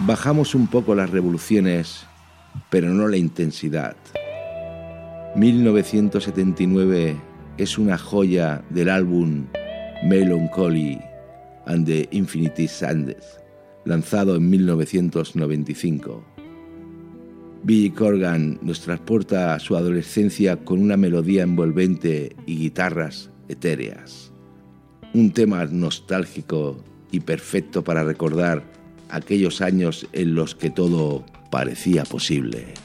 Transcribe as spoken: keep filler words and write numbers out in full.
Bajamos un poco las revoluciones, pero no la intensidad. mil novecientos setenta y nueve es una joya del álbum Melancholy and the Infinite Sadness, lanzado en mil novecientos noventa y cinco. Billy Corgan nos transporta a su adolescencia con una melodía envolvente y guitarras etéreas. Un tema nostálgico y perfecto para recordar aquellos años en los que todo parecía posible.